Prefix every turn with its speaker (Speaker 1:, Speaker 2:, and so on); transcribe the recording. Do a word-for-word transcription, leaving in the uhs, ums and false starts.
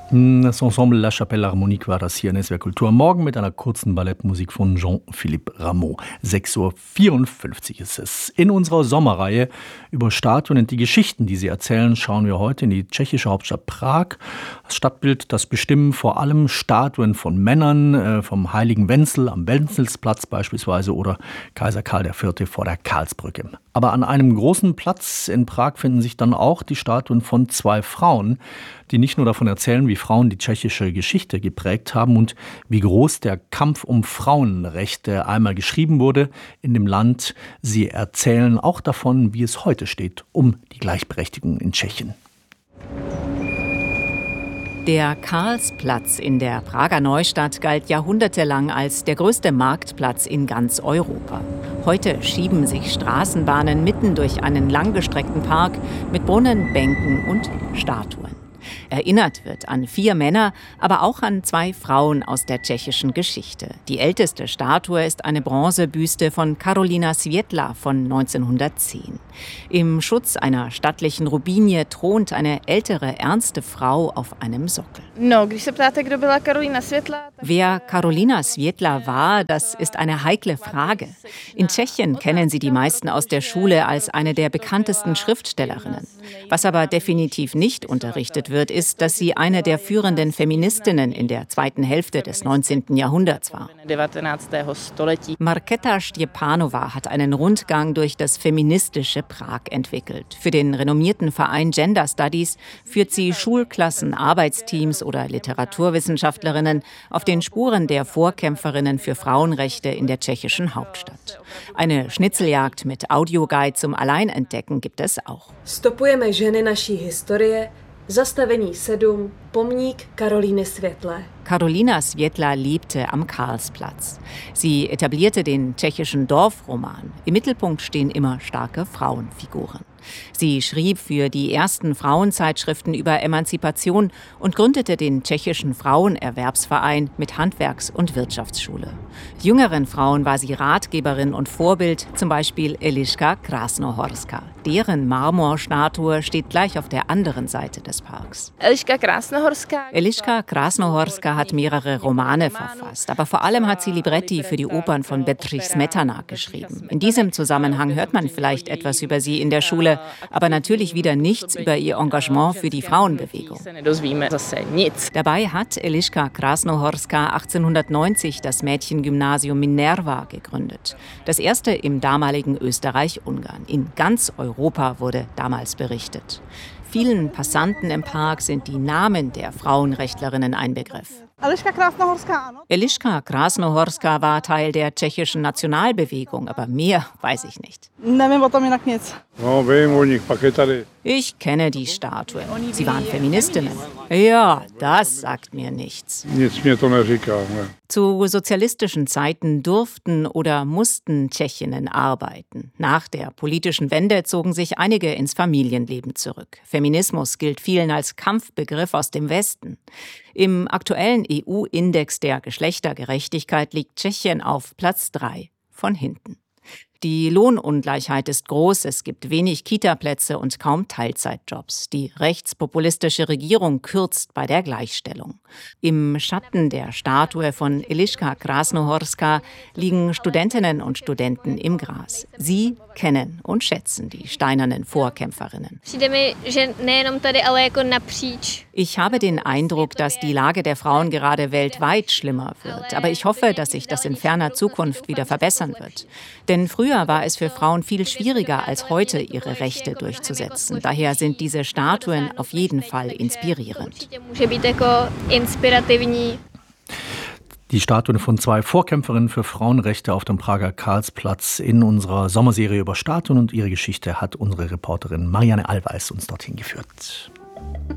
Speaker 1: Das Ensemble La Chapelle Harmonique war das hier in S W R Kultur. Morgen mit einer kurzen Ballettmusik von Jean-Philippe Rameau. sechs Uhr vierundfünfzig ist es. In unserer Sommerreihe über Statuen und die Geschichten, die sie erzählen, schauen wir heute in die tschechische Hauptstadt Prag. Das Stadtbild, das bestimmen vor allem Statuen von Männern, äh, vom heiligen Wenzel am Wenzelsplatz beispielsweise oder Kaiser Karl der Vierte vor der Karlsbrücke. Aber an einem großen Platz in Prag finden sich dann auch die Statuen von zwei Frauen, die nicht nur davon erzählen, wie Frauen die tschechische Geschichte geprägt haben und wie groß der Kampf um Frauenrechte einmal geschrieben wurde in dem Land. Sie erzählen auch davon, wie es heute steht um die Gleichberechtigung in Tschechien.
Speaker 2: Der Karlsplatz in der Prager Neustadt galt jahrhundertelang als der größte Marktplatz in ganz Europa. Heute schieben sich Straßenbahnen mitten durch einen langgestreckten Park mit Brunnen, Bänken und Statuen. Erinnert wird an vier Männer, aber auch an zwei Frauen aus der tschechischen Geschichte. Die älteste Statue ist eine Bronzebüste von Karolina Světla von neunzehnhundertzehn. Im Schutz einer stattlichen Rubinie thront eine ältere, ernste Frau auf einem Sockel. Wer Karolina Světla war, das ist eine heikle Frage. In Tschechien kennen sie die meisten aus der Schule als eine der bekanntesten Schriftstellerinnen. Was aber definitiv nicht unterrichtet wird, ist, dass sie eine der führenden Feministinnen in der zweiten Hälfte des neunzehnten Jahrhunderts war. Markéta Štěpánová hat einen Rundgang durch das feministische Prag entwickelt. Für den renommierten Verein Gender Studies führt sie Schulklassen, Arbeitsteams oder Literaturwissenschaftlerinnen auf den Spuren der Vorkämpferinnen für Frauenrechte in der tschechischen Hauptstadt. Eine Schnitzeljagd mit Audioguide zum Alleinentdecken gibt es auch.
Speaker 3: Stopujeme ženy naší historie, Zastavení sedm, Pomník Karolíny Světlé.
Speaker 2: Karolina Světla lebte am Karlsplatz. Sie etablierte den tschechischen Dorfroman. Im Mittelpunkt stehen immer starke Frauenfiguren. Sie schrieb für die ersten Frauenzeitschriften über Emanzipation und gründete den tschechischen Frauenerwerbsverein mit Handwerks- und Wirtschaftsschule. Jüngeren Frauen war sie Ratgeberin und Vorbild, zum Beispiel Eliška Krásnohorská. Deren Marmorstatue steht gleich auf der anderen Seite des Parks.
Speaker 3: Eliška Krásnohorská.
Speaker 2: Eliška Krásnohorská hat mehrere Romane verfasst, aber vor allem hat sie Libretti für die Opern von Bedřich Smetana geschrieben. In diesem Zusammenhang hört man vielleicht etwas über sie in der Schule, aber natürlich wieder nichts über ihr Engagement für die Frauenbewegung. Dabei hat Eliška Krásnohorská achtzehnhundertneunzig das Mädchengymnasium Minerva gegründet. Das erste im damaligen Österreich-Ungarn. In ganz Europa wurde damals berichtet. Vielen Passanten im Park sind die Namen der Frauenrechtlerinnen ein Begriff. Eliška Krásnohorská war Teil der tschechischen Nationalbewegung, aber mehr weiß ich nicht. Ich kenne die Statue. Sie waren Feministinnen. Ja, das sagt mir nichts. Zu sozialistischen Zeiten durften oder mussten Tschechinnen arbeiten. Nach der politischen Wende zogen sich einige ins Familienleben zurück. Feminismus gilt vielen als Kampfbegriff aus dem Westen. Im aktuellen E U-Index der Geschlechtergerechtigkeit liegt Tschechien auf Platz drei von hinten. Die Lohnungleichheit ist groß, es gibt wenig Kita-Plätze und kaum Teilzeitjobs. Die rechtspopulistische Regierung kürzt bei der Gleichstellung. Im Schatten der Statue von Eliška Krásnohorská liegen Studentinnen und Studenten im Gras. Sie kennen und schätzen die steinernen Vorkämpferinnen. Ich habe den Eindruck, dass die Lage der Frauen gerade weltweit schlimmer wird. Aber ich hoffe, dass sich das in ferner Zukunft wieder verbessern wird. Denn früher war es für Frauen viel schwieriger als heute, ihre Rechte durchzusetzen. Daher sind diese Statuen auf jeden Fall inspirierend.
Speaker 1: Die Statuen von zwei Vorkämpferinnen für Frauenrechte auf dem Prager Karlsplatz in unserer Sommerserie über Statuen und ihre Geschichte hat unsere Reporterin Marianne Allweis uns dorthin geführt.